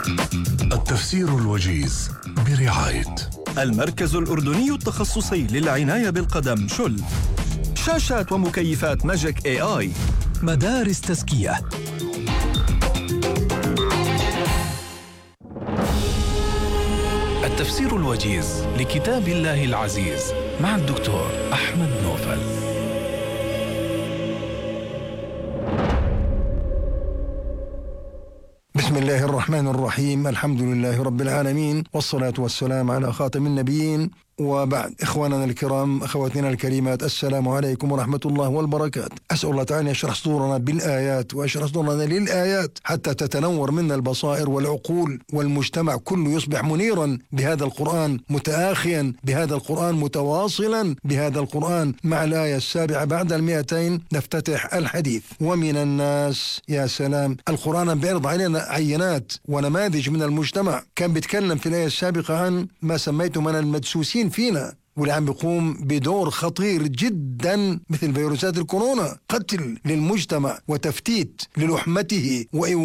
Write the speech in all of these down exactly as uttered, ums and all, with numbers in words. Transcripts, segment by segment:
التفسير الوجيز برعاية المركز الأردني التخصصي للعناية بالقدم شل، شاشات ومكيفات ماجيك اي اي، مدارس تزكية. التفسير الوجيز لكتاب الله العزيز مع الدكتور أحمد نوفل. بسم الله الرحمن الرحيم، الحمد لله رب العالمين، والصلاة والسلام على خاتم النبيين، وبعد. إخواننا الكرام، أخواتنا الكريمات، السلام عليكم ورحمة الله والبركات. أسأل الله تعالى يشرح صدورنا بالآيات ويشرح صدورنا للآيات حتى تتنور منا البصائر والعقول، والمجتمع كله يصبح منيرا بهذا القرآن، متآخيا بهذا القرآن، متواصلا بهذا القرآن. مع الآية السابعة بعد المئتين نفتتح الحديث. ومن الناس، يا سلام، القرآن بيعرض علينا عينات ونماذج من المجتمع. كان بيتكلم في الآية السابقة عن ما سميته من المدسوسين فينا، واللي عم بيقوم بدور خطير جدا مثل فيروسات الكورونا، قتل للمجتمع وتفتيت للحمته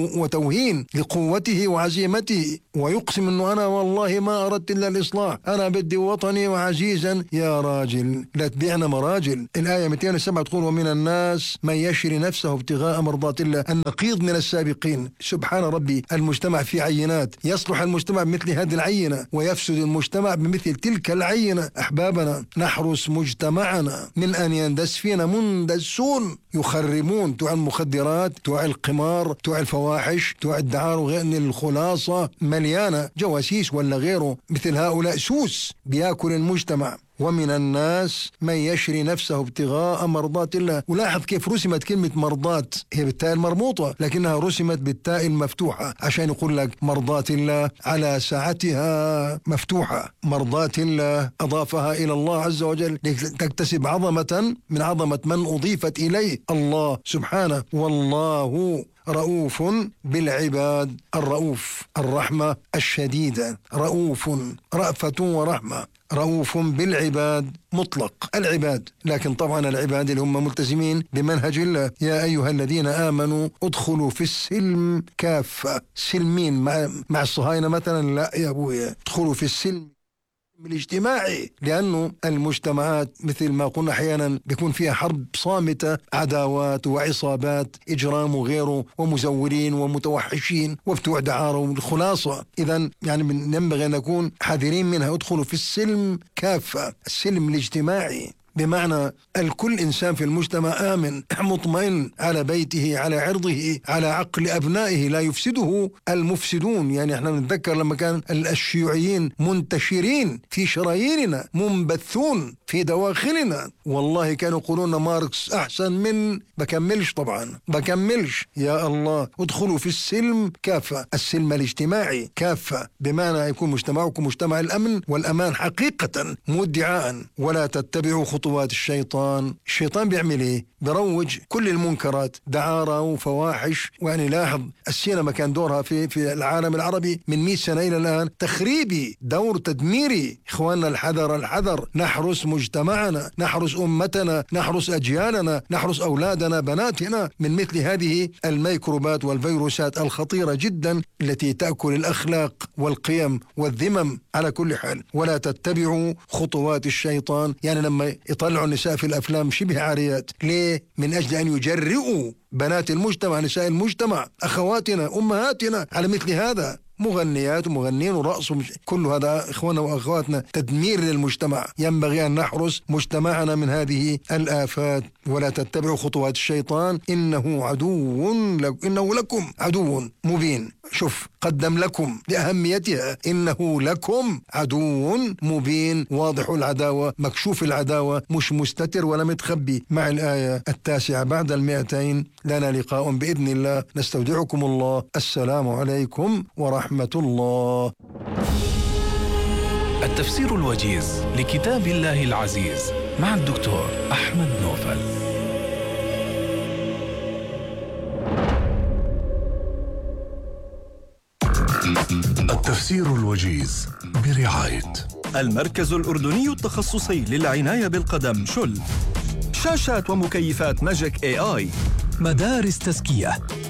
وتوهين لقوته وعزيمته، ويقسم انه انا والله ما اردت الا الاصلاح، انا بدي وطني وعزيزا. يا راجل لا تبيعنا مراجل. الايه مئتين وسبعة تقول: ومن الناس من يشري نفسه ابتغاء مرضات الله. النقيض من السابقين. سبحان ربي، المجتمع في عينات، يصلح المجتمع بمثل هذه العينه ويفسد المجتمع بمثل تلك العينه. أحبابنا، نحرس مجتمعنا من أن يندس فينا مندسون يخربون، توع المخدرات، توع القمار، توع الفواحش، توع الدعار، وغير. الخلاصة مليانة جواسيس ولا غيره، مثل هؤلاء سوس بياكل المجتمع. ومن الناس من يشري نفسه ابتغاء مرضات الله. ولاحظ كيف رسمت كلمة مرضات، هي بالتاء المربوطة لكنها رسمت بالتاء المفتوحة عشان يقول لك مرضات الله على ساعتها مفتوحة. مرضات الله أضافها إلى الله عز وجل تكتسب عظمة من عظمة من أضيفت إليه، الله سبحانه. والله رؤوف بالعباد. الرؤوف الرحمة الشديدة، رؤوف رأفة ورحمة. رؤوف بالعباد مطلق العباد، لكن طبعا العباد اللي هم ملتزمين بمنهج الله. يا أيها الذين آمنوا ادخلوا في السلم كافة. سلمين مع, مع الصهاينة مثلا؟ لا يا أبويا، ادخلوا في السلم الاجتماعي، لأنه المجتمعات مثل ما قلنا أحيانا بيكون فيها حرب صامتة، عداوات وعصابات، إجرام وغيره، ومزورين ومتوحشين وبتوع دعارة والخلاصة. إذن يعني ينبغي أن نكون حذرين منها. ادخلوا في السلم كافة، السلم الاجتماعي بمعنى الكل إنسان في المجتمع آمن مطمئن على بيته، على عرضه، على عقل أبنائه، لا يفسده المفسدون. يعني احنا نتذكر لما كان الشيوعيين منتشرين في شراييننا، منبثون في دواخلنا، والله كانوا يقولون ماركس أحسن من، بكملش طبعا بكملش يا الله. ادخلوا في السلم كافة، السلم الاجتماعي كافة بمعنى يكون مجتمعكم مجتمع الأمن والأمان حقيقة مدعاء. ولا تتبعوا خطوات الشيطان. الشيطان بيعمل ايه؟ بروج كل المنكرات، دعارة وفواحش. ويعني لاحظ السينما كان دورها في في العالم العربي من مئة سنة إلى الآن تخريبي، دور تدميري. إخواننا الحذر الحذر، نحرس مجتمعنا، نحرس أمتنا، نحرس أجيالنا، نحرس أولادنا بناتنا من مثل هذه الميكروبات والفيروسات الخطيرة جدا التي تأكل الأخلاق والقيم والذمم على كل حال. ولا تتبعوا خطوات الشيطان، يعني لما يطلعوا النساء في الأفلام شبه عاريات، ليه؟ من أجل أن يجرئوا بنات المجتمع، نساء المجتمع، أخواتنا أمهاتنا على مثل هذا. مغنيات ومغنين ورقص ومش... كل هذا إخواننا وأخواتنا تدمير للمجتمع. ينبغي أن نحرس مجتمعنا من هذه الآفات. ولا تتبعوا خطوات الشيطان إنه عدو لك إنه لكم عدو مبين. شوف، قدم لكم لأهميتها، إنه لكم عدو مبين، واضح العداوة، مكشوف العداوة، مش مستتر ولا متخبي. مع الآية التاسعة بعد المئتين لنا لقاء بإذن الله. نستودعكم الله. السلام عليكم ورحمة الله. التفسير الوجيز لكتاب الله العزيز مع الدكتور أحمد نوفل. التفسير الوجيز برعاية المركز الأردني التخصصي للعناية بالقدم شل، شاشات ومكيفات ماجيك اي اي، مدارس تزكية.